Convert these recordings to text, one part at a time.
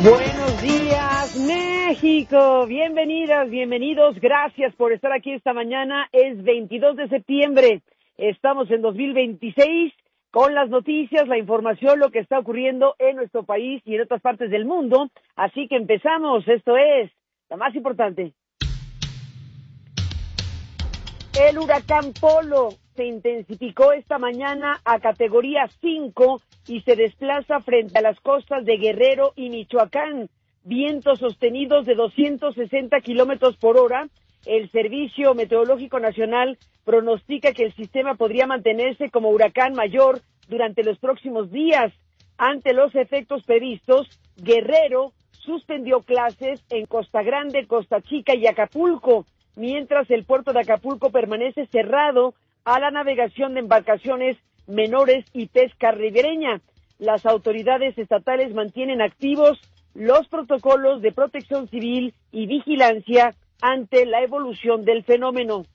Buenos días, México. Bienvenidas, bienvenidos. Gracias por estar aquí esta mañana. Es 22 de septiembre. Estamos en 2026 con las noticias, la información, lo que está ocurriendo en nuestro país y en otras partes del mundo. Así que empezamos. Esto es la más importante. El huracán Polo se intensificó esta mañana a categoría 5 y se desplaza frente a las costas de Guerrero y Michoacán. Vientos sostenidos de 260 kilómetros por hora. El Servicio Meteorológico Nacional pronostica que el sistema podría mantenerse como huracán mayor durante los próximos días. Ante los efectos previstos, Guerrero suspendió clases en Costa Grande, Costa Chica y Acapulco, mientras el puerto de Acapulco permanece cerrado a la navegación de embarcaciones menores y pesca ribereña. Las autoridades estatales mantienen activos los protocolos de protección civil y vigilancia ante la evolución del fenómeno.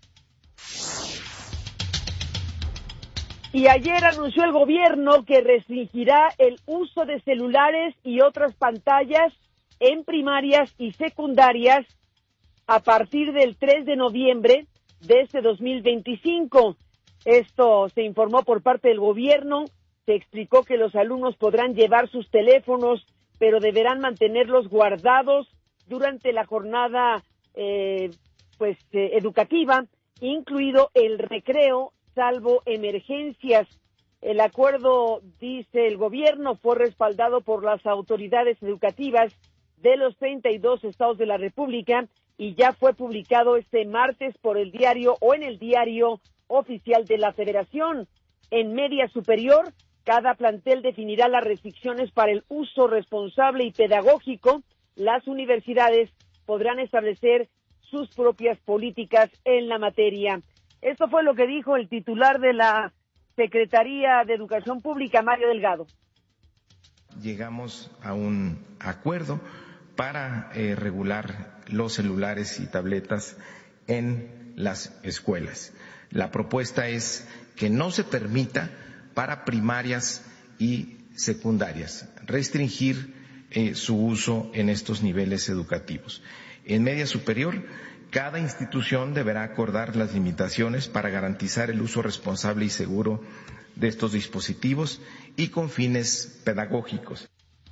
Y ayer anunció el gobierno que restringirá el uso de celulares y otras pantallas en primarias y secundarias a partir del 3 de noviembre de este 2025. Esto se informó por parte del gobierno. Se explicó que los alumnos podrán llevar sus teléfonos, pero deberán mantenerlos guardados durante la jornada educativa, incluido el recreo, salvo emergencias. El acuerdo, dice el gobierno, fue respaldado por las autoridades educativas de los 32 estados de la República y ya fue publicado este martes por el diario o en el diario oficial de la Federación. En media superior, cada plantel definirá las restricciones para el uso responsable y pedagógico. Las universidades podrán establecer sus propias políticas en la materia. Esto fue lo que dijo el titular de la Secretaría de Educación Pública, Mario Delgado. Llegamos a un acuerdo para regular los celulares y tabletas en las escuelas. La propuesta es que no se permita para primarias y secundarias restringir su uso en estos niveles educativos. En media superior, cada institución deberá acordar las limitaciones para garantizar el uso responsable y seguro de estos dispositivos y con fines pedagógicos.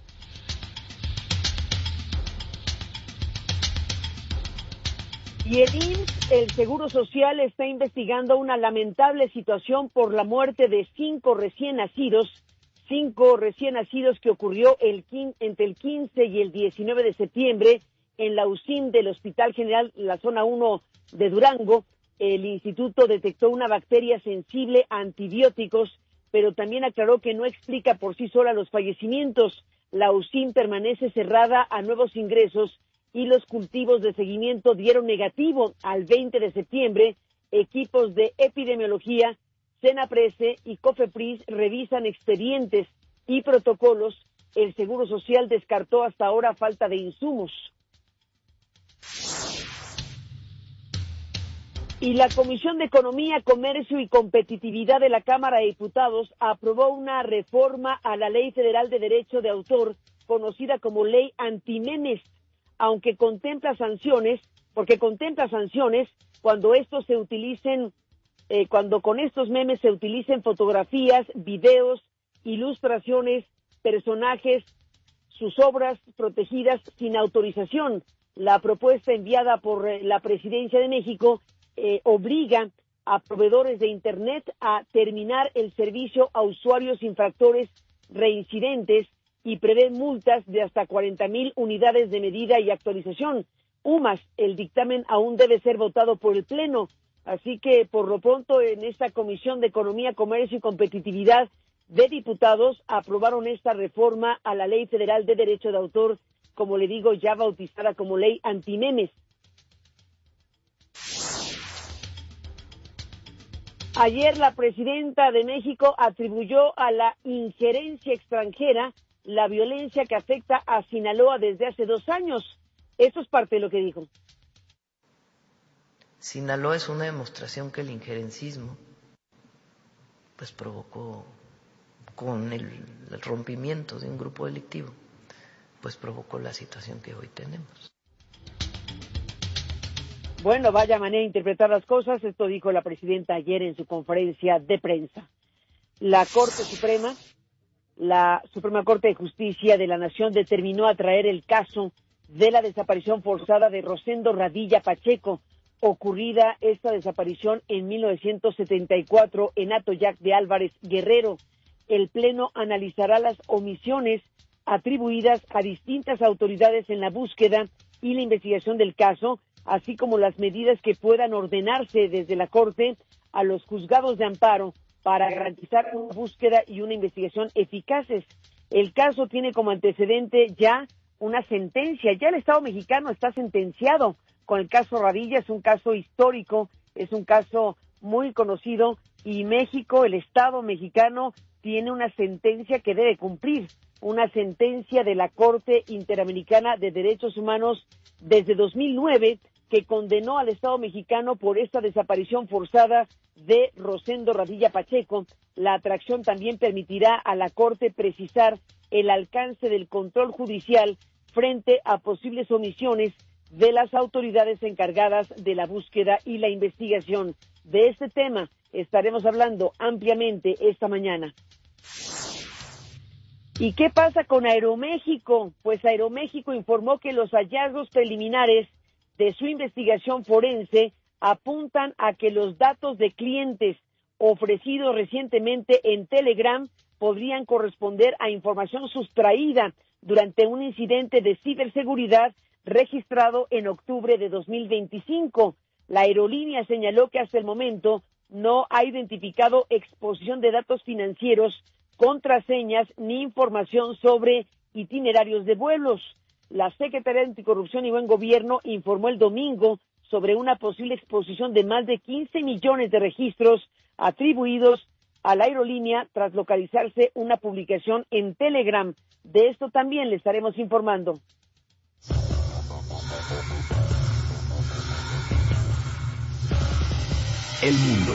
Y el IMSS, el Seguro Social, está investigando una lamentable situación por la muerte de 5 recién nacidos que ocurrió entre el 15 y el 19 de septiembre en la UCIM del Hospital General, la zona 1 de Durango. El instituto detectó una bacteria sensible a antibióticos, pero también aclaró que no explica por sí sola los fallecimientos. La UCIM permanece cerrada a nuevos ingresos y los cultivos de seguimiento dieron negativo al 20 de septiembre. Equipos de epidemiología, Senaprese y COFEPRIS revisan expedientes y protocolos. El Seguro Social descartó hasta ahora falta de insumos. Y la Comisión de Economía, Comercio y Competitividad de la Cámara de Diputados aprobó una reforma a la Ley Federal de Derecho de Autor, conocida como Ley Antimemes, aunque contempla sanciones cuando cuando con estos memes se utilicen fotografías, videos, ilustraciones, personajes, sus obras protegidas sin autorización. La propuesta enviada por la Presidencia de México obliga a proveedores de Internet a terminar el servicio a usuarios infractores reincidentes y prevé multas de hasta 40,000 unidades de medida y actualización. El dictamen aún debe ser votado por el Pleno, así que por lo pronto en esta Comisión de Economía, Comercio y Competitividad de Diputados aprobaron esta reforma a la Ley Federal de Derecho de Autor, como le digo, ya bautizada como Ley Antimemes. Ayer la presidenta de México atribuyó a la injerencia extranjera la violencia que afecta a Sinaloa desde hace 2 años. Eso es parte de lo que dijo. Sinaloa es una demostración que el injerencismo pues provocó con el rompimiento de un grupo delictivo, pues provocó la situación que hoy tenemos. Bueno, vaya manera de interpretar las cosas. Esto dijo la presidenta ayer en su conferencia de prensa. La Suprema Corte de Justicia de la Nación determinó atraer el caso de la desaparición forzada de Rosendo Radilla Pacheco, ocurrida esta desaparición en 1974 en Atoyac de Álvarez, Guerrero. El Pleno analizará las omisiones atribuidas a distintas autoridades en la búsqueda y la investigación del caso, así como las medidas que puedan ordenarse desde la Corte a los juzgados de amparo para garantizar una búsqueda y una investigación eficaces. El caso tiene como antecedente ya una sentencia. Ya el Estado mexicano está sentenciado con el caso Radilla. Es un caso histórico, es un caso muy conocido y México, el Estado mexicano, tiene una sentencia que debe cumplir, una sentencia de la Corte Interamericana de Derechos Humanos desde 2009 que condenó al Estado mexicano por esta desaparición forzada de Rosendo Radilla Pacheco. La atracción también permitirá a la Corte precisar el alcance del control judicial frente a posibles omisiones de las autoridades encargadas de la búsqueda y la investigación. De este tema estaremos hablando ampliamente esta mañana. ¿Y qué pasa con Aeroméxico? Pues Aeroméxico informó que los hallazgos preliminares de su investigación forense apuntan a que los datos de clientes ofrecidos recientemente en Telegram podrían corresponder a información sustraída durante un incidente de ciberseguridad registrado en octubre de 2025. La aerolínea señaló que hasta el momento no ha identificado exposición de datos financieros, contraseñas ni información sobre itinerarios de vuelos. La Secretaría de Anticorrupción y Buen Gobierno informó el domingo sobre una posible exposición de más de 15 millones de registros atribuidos a la aerolínea tras localizarse una publicación en Telegram. De esto también le estaremos informando. El mundo.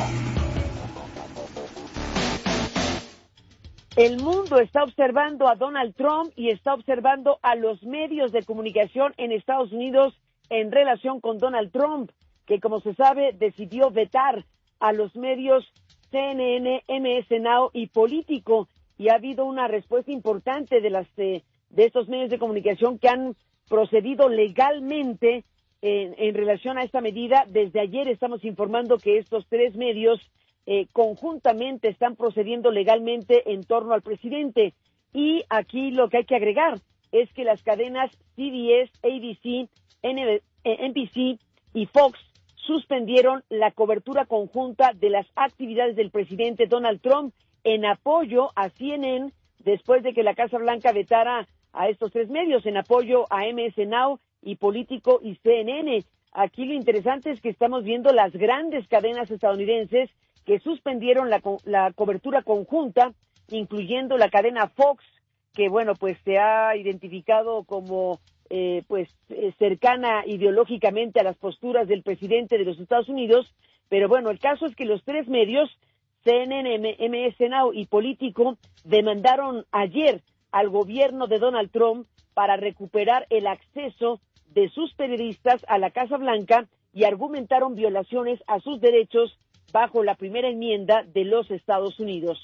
El mundo está observando a Donald Trump y está observando a los medios de comunicación en Estados Unidos en relación con Donald Trump, que como se sabe decidió vetar a los medios CNN, MS Now y Político, y ha habido una respuesta importante de estos medios de comunicación que han procedido legalmente en relación a esta medida. Desde ayer estamos informando que estos tres medios conjuntamente están procediendo legalmente en torno al presidente. Y aquí lo que hay que agregar es que las cadenas CBS, ABC, NBC y Fox suspendieron la cobertura conjunta de las actividades del presidente Donald Trump en apoyo a CNN después de que la Casa Blanca vetara a estos tres medios, en apoyo a MS Now y Político y CNN. Aquí lo interesante es que estamos viendo las grandes cadenas estadounidenses que suspendieron la cobertura conjunta, incluyendo la cadena Fox, que bueno, pues se ha identificado como cercana ideológicamente a las posturas del presidente de los Estados Unidos. Pero bueno, el caso es que los tres medios, CNN, MS Now y Político, demandaron ayer al gobierno de Donald Trump para recuperar el acceso de sus periodistas a la Casa Blanca y argumentaron violaciones a sus derechos bajo la primera enmienda de los Estados Unidos.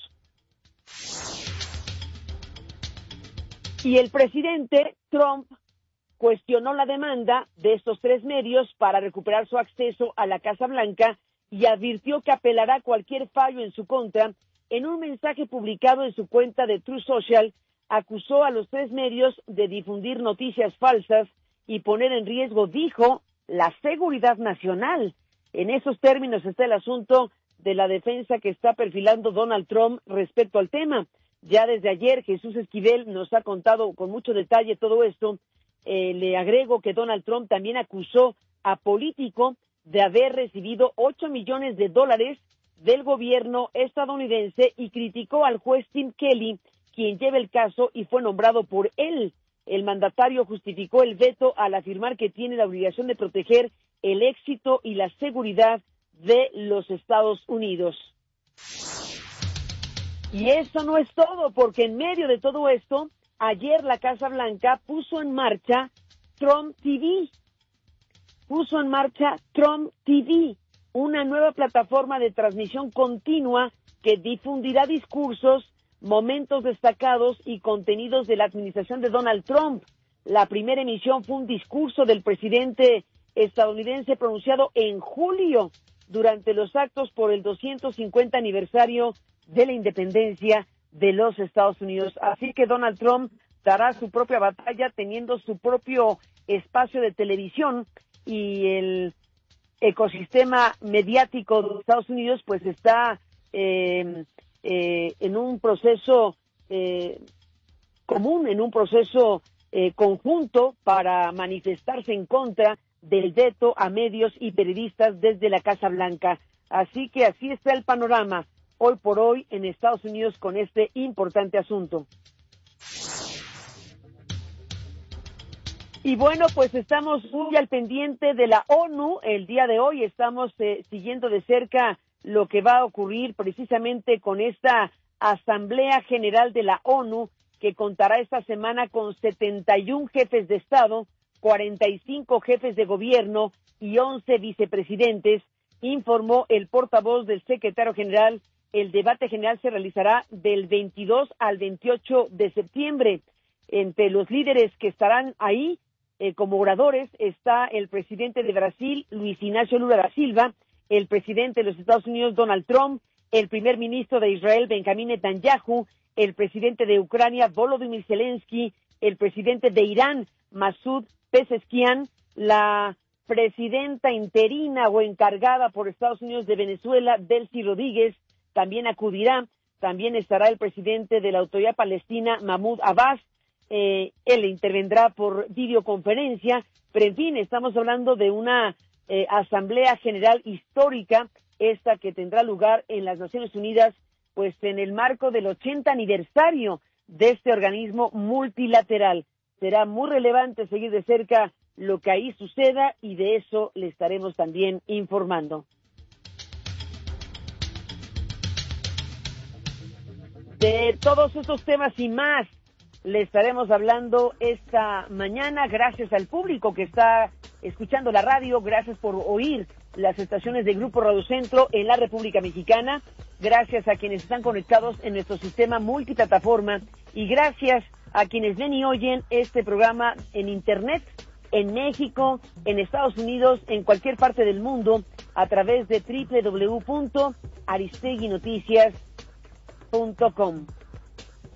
Y el presidente Trump cuestionó la demanda de estos tres medios para recuperar su acceso a la Casa Blanca y advirtió que apelará cualquier fallo en su contra. En un mensaje publicado en su cuenta de Truth Social, acusó a los tres medios de difundir noticias falsas y poner en riesgo, dijo, la seguridad nacional. En esos términos está el asunto de la defensa que está perfilando Donald Trump respecto al tema. Ya desde ayer Jesús Esquivel nos ha contado con mucho detalle todo esto. Le agrego que Donald Trump también acusó a Político de haber recibido $8 millones del gobierno estadounidense y criticó al juez Tim Kelly, quien lleva el caso y fue nombrado por él. El mandatario justificó el veto al afirmar que tiene la obligación de proteger el éxito y la seguridad de los Estados Unidos. Y eso no es todo, porque en medio de todo esto, ayer la Casa Blanca puso en marcha Trump TV. Una nueva plataforma de transmisión continua que difundirá discursos, momentos destacados y contenidos de la administración de Donald Trump. La primera emisión fue un discurso del presidente estadounidense pronunciado en julio durante los actos por el 250 aniversario de la independencia de los Estados Unidos. Así que Donald Trump dará su propia batalla teniendo su propio espacio de televisión, y el ecosistema mediático de Estados Unidos pues está en un proceso común, en un proceso conjunto para manifestarse en contra del veto a medios y periodistas desde la Casa Blanca. Así que así está el panorama hoy por hoy en Estados Unidos con este importante asunto. Y bueno, pues estamos muy al pendiente de la ONU. El día de hoy estamos siguiendo de cerca lo que va a ocurrir precisamente con esta Asamblea General de la ONU, que contará esta semana con 71 jefes de Estado, 45 jefes de gobierno y 11 vicepresidentes, informó el portavoz del secretario general. El debate general se realizará del 22 al 28 de septiembre. Entre los líderes que estarán ahí como oradores está el presidente de Brasil, Luis Ignacio Lula da Silva, el presidente de los Estados Unidos, Donald Trump, el primer ministro de Israel, Benjamín Netanyahu, el presidente de Ucrania, Volodymyr Zelensky, el presidente de Irán, Masoud Pezeshkian, la presidenta interina o encargada por Estados Unidos de Venezuela, Delcy Rodríguez, también acudirá. También estará el presidente de la Autoridad Palestina, Mahmoud Abbas. Él intervendrá por videoconferencia, pero en fin, estamos hablando de una Asamblea General histórica, esta que tendrá lugar en las Naciones Unidas, pues en el marco del 80 aniversario de este organismo multilateral. Será muy relevante seguir de cerca lo que ahí suceda y de eso le estaremos también informando. De todos estos temas y más le estaremos hablando esta mañana. Gracias al público que está escuchando la radio, gracias por oír las estaciones de Grupo Radio Centro en la República Mexicana, gracias a quienes están conectados en nuestro sistema multiplataforma y gracias a quienes ven y oyen este programa en Internet, en México, en Estados Unidos, en cualquier parte del mundo, a través de www.aristeguinoticias.com.